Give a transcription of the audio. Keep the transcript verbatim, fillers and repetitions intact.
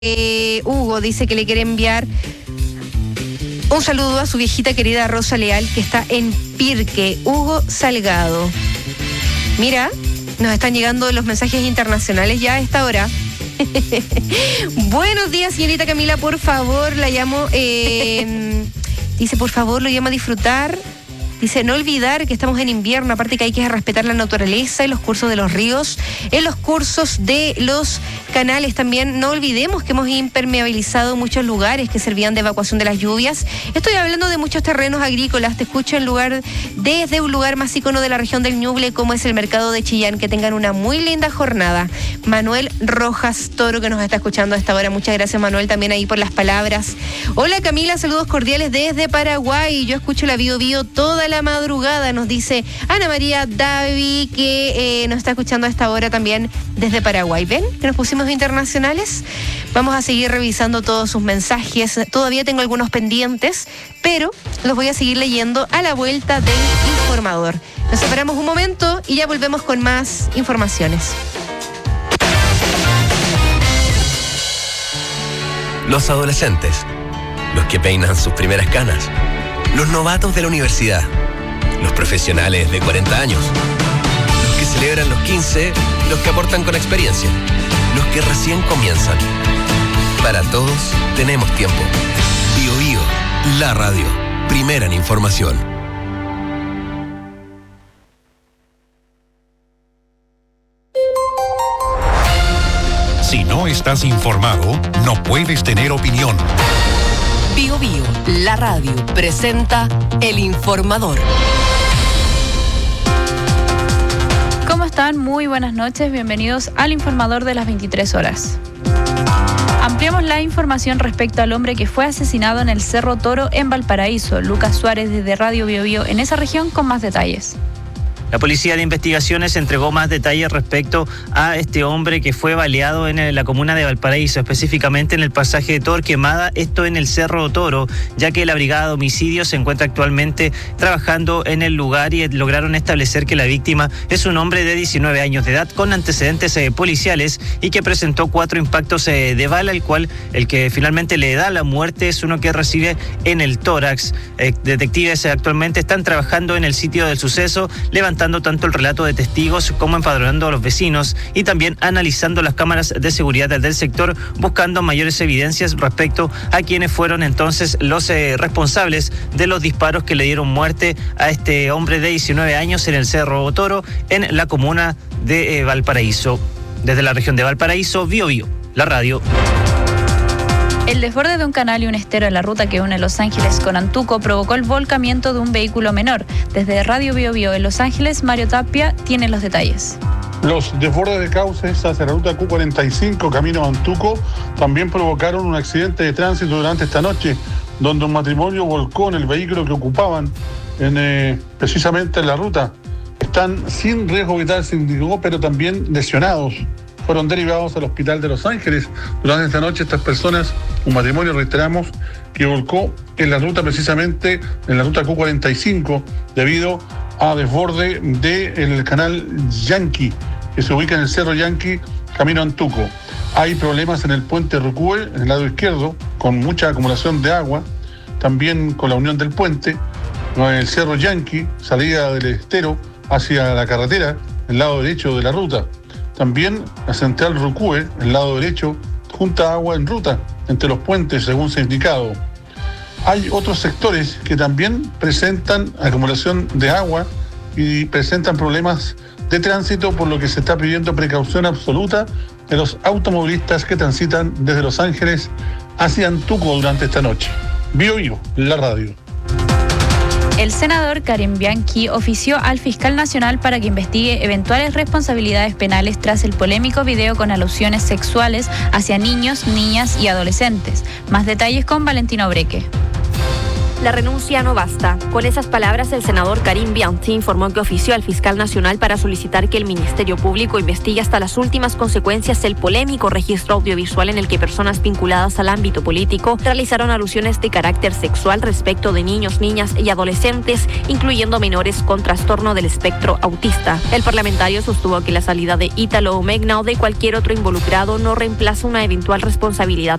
Eh, Hugo dice que le quiere enviar un saludo a su viejita querida Rosa Leal, que está en Pirque. Hugo Salgado. Mira, nos están llegando los mensajes internacionales ya a esta hora. Buenos días, señorita Camila, por favor, la llamo. Eh, dice, por favor, lo llamo a disfrutar. Dice, no olvidar que estamos en invierno, aparte que hay que respetar la naturaleza en los cursos de los ríos, en los cursos de los canales también. No olvidemos que hemos impermeabilizado muchos lugares que servían de evacuación de las lluvias. Estoy hablando de muchos terrenos agrícolas. Te escucho en lugar, desde un lugar más ícono de la región del Ñuble, como es el mercado de Chillán. Que tengan una muy linda jornada. Manuel Rojas Toro, que nos está escuchando a esta hora. Muchas gracias, Manuel, también ahí por las palabras. Hola, Camila, saludos cordiales desde Paraguay. Yo escucho la Bio Bio toda la madrugada, nos dice Ana María Davi, que eh, nos está escuchando a esta hora también desde Paraguay. ¿Ven? Que nos pusimos internacionales. Vamos a seguir revisando todos sus mensajes. Todavía tengo algunos pendientes, pero los voy a seguir leyendo a la vuelta del informador. Nos separamos un momento y ya volvemos con más informaciones. Los adolescentes, los que peinan sus primeras canas, los novatos de la universidad, los profesionales de cuarenta años, los que celebran los quince, los que aportan con experiencia, los que recién comienzan. Para todos tenemos tiempo. Bio Bio, la radio, primera en información. Si no estás informado, no puedes tener opinión. Bio Bio, la radio, presenta El Informador. ¿Cómo están? Muy buenas noches, bienvenidos al Informador de las veintitrés horas. Ampliamos la información respecto al hombre que fue asesinado en el Cerro Toro en Valparaíso. Lucas Suárez desde Radio Bio Bio en esa región con más detalles. La Policía de Investigaciones entregó más detalles respecto a este hombre que fue baleado en la comuna de Valparaíso, específicamente en el pasaje de Torquemada, esto en el Cerro Toro, ya que la Brigada de Homicidios se encuentra actualmente trabajando en el lugar y lograron establecer que la víctima es un hombre de diecinueve años de edad con antecedentes eh, policiales y que presentó cuatro impactos eh, de bala, el cual el que finalmente le da la muerte es uno que recibe en el tórax. Eh, detectives eh, actualmente están trabajando en el sitio del suceso, levantando tanto el relato de testigos como empadronando a los vecinos y también analizando las cámaras de seguridad del sector, buscando mayores evidencias respecto a quienes fueron entonces los eh, responsables de los disparos que le dieron muerte a este hombre de diecinueve años en el Cerro Toro, en la comuna de eh, Valparaíso. Desde la región de Valparaíso, Bio Bio, la radio. El desborde de un canal y un estero en la ruta que une Los Ángeles con Antuco provocó el volcamiento de un vehículo menor. Desde Radio Bio Bio en Los Ángeles, Mario Tapia tiene los detalles. Los desbordes de cauces hacia la ruta Q cuarenta y cinco, camino a Antuco, también provocaron un accidente de tránsito durante esta noche, donde un matrimonio volcó en el vehículo que ocupaban en, eh, precisamente en la ruta. Están sin riesgo vital, se indicó, pero también lesionados. Fueron derivados al hospital de Los Ángeles. Durante esta noche estas personas, un matrimonio, reiteramos, que volcó en la ruta, precisamente en la ruta Q cuarenta y cinco, debido a desborde del canal Yanqui, que se ubica en el Cerro Yanqui, camino a Antuco. Hay problemas en el puente Rucúe, en el lado izquierdo, con mucha acumulación de agua, también con la unión del puente, en el Cerro Yanqui, salida del estero hacia la carretera, el lado derecho de la ruta. También la central Rucúe, el lado derecho, junta agua en ruta entre los puentes, según se ha indicado. Hay otros sectores que también presentan acumulación de agua y presentan problemas de tránsito, por lo que se está pidiendo precaución absoluta de los automovilistas que transitan desde Los Ángeles hacia Antuco durante esta noche. Bio Bio, la radio. El senador Karen Bianchi ofició al fiscal nacional para que investigue eventuales responsabilidades penales tras el polémico video con alusiones sexuales hacia niños, niñas y adolescentes. Más detalles con Valentino Breque. La renuncia no basta. Con esas palabras, el senador Karim Bianchi informó que ofició al fiscal nacional para solicitar que el Ministerio Público investigue hasta las últimas consecuencias el polémico registro audiovisual en el que personas vinculadas al ámbito político realizaron alusiones de carácter sexual respecto de niños, niñas y adolescentes, incluyendo menores con trastorno del espectro autista. El parlamentario sostuvo que la salida de Ítalo Omegna o de cualquier otro involucrado no reemplaza una eventual responsabilidad